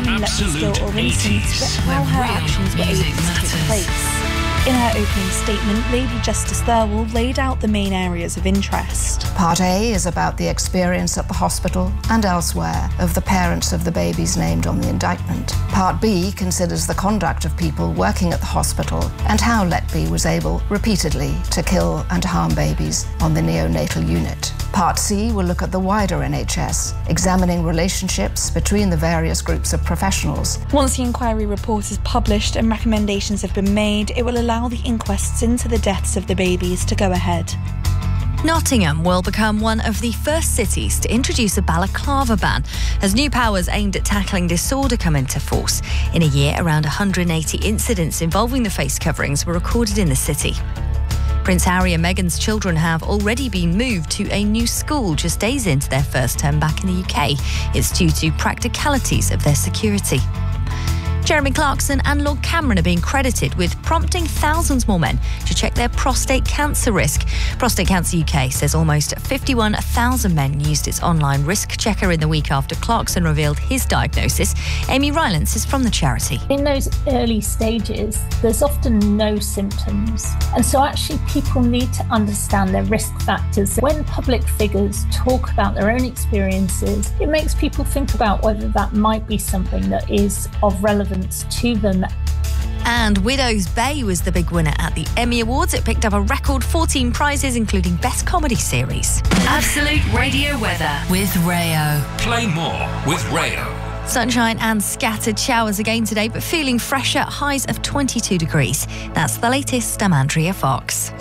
family let her still or innocent, but how her actions were able to take place. In her opening statement, Lady Justice Thirlwall laid out the main areas of interest. Part A is about the experience at the hospital and elsewhere of the parents of the babies named on the indictment. Part B considers the conduct of people working at the hospital and how Letby was able repeatedly to kill and harm babies on the neonatal unit. Part C will look at the wider NHS, examining relationships between the various groups of professionals. Once the inquiry report is published and recommendations have been made, it will allow the inquests into the deaths of the babies to go ahead. Nottingham will become one of the first cities to introduce a balaclava ban as new powers aimed at tackling disorder come into force. In a year, around 180 incidents involving the face coverings were recorded in the city. Prince Harry and Meghan's children have already been moved to a new school just days into their first term back in the UK. It's due to practicalities of their security. Jeremy Clarkson and Lord Cameron are being credited with prompting thousands more men to check their prostate cancer risk. Prostate Cancer UK says almost 51,000 men used its online risk checker in the week after Clarkson revealed his diagnosis. Amy Rylance is from the charity. In those early stages, there's often no symptoms. And so actually people need to understand their risk factors. When public figures talk about their own experiences, it makes people think about whether that might be something that is of relevance to them. And Widow's Bay was the big winner at the Emmy Awards. It picked up a record 14 prizes, including Best Comedy Series. Absolute Radio weather with Rayo. Play more with Rayo. Sunshine and scattered showers again today, but feeling fresher, highs of 22 degrees. That's the latest. I'm Andrea Fox.